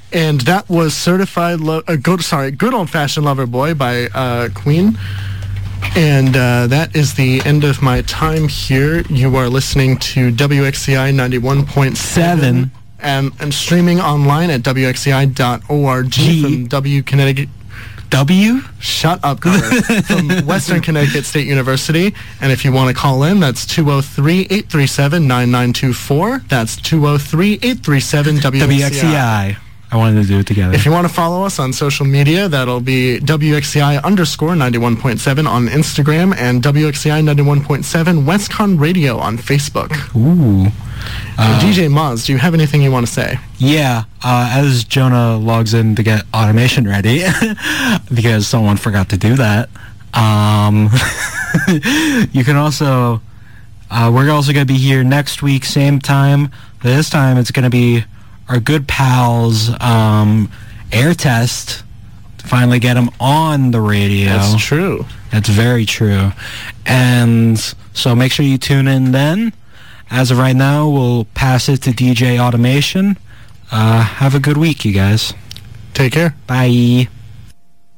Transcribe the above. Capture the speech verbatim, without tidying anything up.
And that was Certified, Lo- uh, good, sorry, Good Old Fashioned Lover Boy by uh, Queen. And uh, that is the end of my time here. You are listening to W X C I ninety-one point seven and, and streaming online at W X C I dot org from W Connecticut. W? Shut up, Carter. From Western Connecticut State University. And if you want to call in, that's two oh three, eight three seven, nine nine two four. That's two oh three, eight three seven, W X C I. W X C I. I wanted to do it together. If you want to follow us on social media, that'll be W X C I underscore ninety-one point seven on Instagram and W X C I ninety-one point seven WestCon Radio on Facebook. Ooh. Uh, D J Maz, do you have anything you want to say? Yeah, uh, as Jonah logs in to get automation ready, because someone forgot to do that, um, you can also, uh, we're also going to be here next week, same time. This time it's going to be our good pals, um, Air Test, to finally get them on the radio. That's true. That's very true. And so make sure you tune in then. As of right now, we'll pass it to D J Automation. Uh, have a good week, you guys. Take care. Bye.